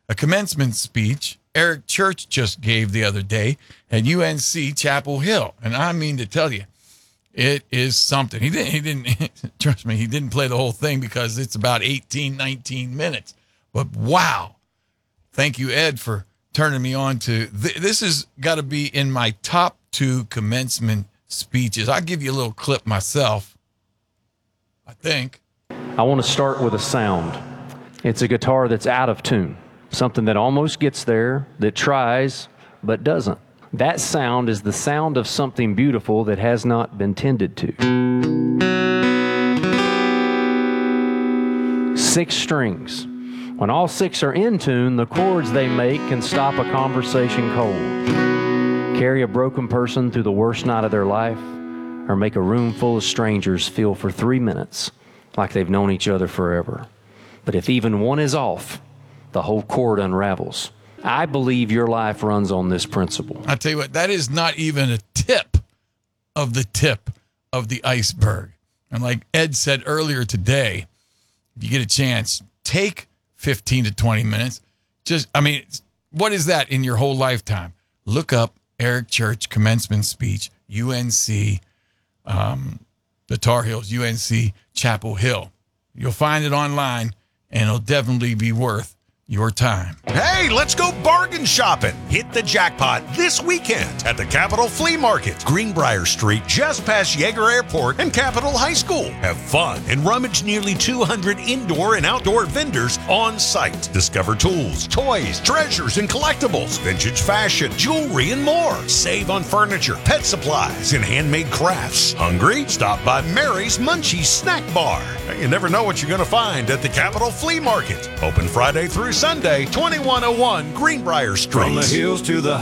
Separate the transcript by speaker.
Speaker 1: a commencement speech Eric Church just gave the other day at UNC Chapel Hill. And I mean to tell you, it is something. He didn't, trust me, he didn't play the whole thing because it's about 18, 19 minutes. But wow. Thank you, Ed, for turning me on to this. Has got to be in my top 2 commencement speeches. I'll give you a little clip myself, I think.
Speaker 2: I want to start with a sound. It's a guitar that's out of tune, something that almost gets there, that tries, but doesn't. That sound is the sound of something beautiful that has not been tended to. 6 strings. When all 6 are in tune, the chords they make can stop a conversation cold, carry a broken person through the worst night of their life, or make a room full of strangers feel for 3 minutes like they've known each other forever. But if even one is off, the whole chord unravels. I believe your life runs on this principle.
Speaker 1: I tell you what, that is not even a tip of the iceberg. And like Ed said earlier today, if you get a chance, take 15 to 20 minutes. What is that in your whole lifetime? Look up Eric Church commencement speech, UNC, the Tar Heels, UNC Chapel Hill. You'll find it online, and it'll definitely be worth your time.
Speaker 3: Hey, let's go bargain shopping. Hit the jackpot this weekend at the Capitol Flea Market, Greenbrier Street, just past Yeager Airport and Capitol High School. Have fun and rummage nearly 200 indoor and outdoor vendors on site. Discover tools, toys, treasures, and collectibles, vintage fashion, jewelry, and more. Save on furniture, pet supplies, and handmade crafts. Hungry? Stop by Mary's Munchies Snack Bar. You never know what you're going to find at the Capitol Flea Market. Open Friday through Sunday, 2101 Greenbrier Street.
Speaker 4: From the hills to the